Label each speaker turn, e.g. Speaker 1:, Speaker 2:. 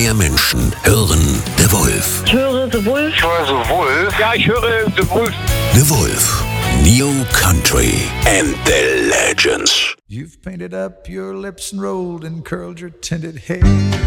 Speaker 1: mehr Menschen hören The Wolf.
Speaker 2: Ich höre The Wolf.
Speaker 3: Ich höre The Wolf. Ja, ich höre The Wolf.
Speaker 1: The Wolf. New Country and the Legends.
Speaker 4: You've painted up your lips and rolled and curled your tinted hair.